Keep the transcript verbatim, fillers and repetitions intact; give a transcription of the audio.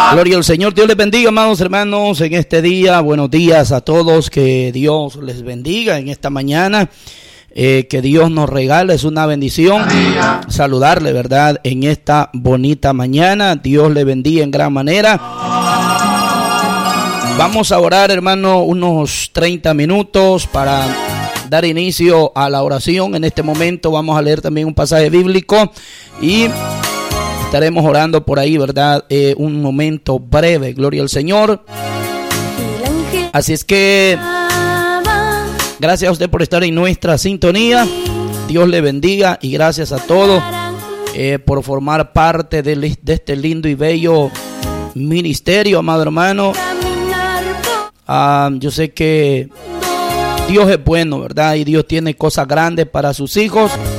Gloria al Señor. Dios les bendiga, amados hermanos, en este día. Buenos días a todos. Que Dios les bendiga en esta mañana. Eh, que Dios nos regale, es una bendición saludarle, ¿verdad? En esta bonita mañana. Dios le bendiga en gran manera. Vamos a orar, hermano, unos treinta minutos para dar inicio a la oración. En este momento vamos a leer también un pasaje bíblico y estaremos orando por ahí, ¿verdad? Eh, un momento breve, gloria al Señor. Así es que gracias a usted por estar en nuestra sintonía. Dios le bendiga y gracias a todos eh, por formar parte de, de este lindo y bello ministerio, amado hermano. Uh, yo sé que Dios es bueno, ¿verdad? Y Dios tiene cosas grandes para sus hijos.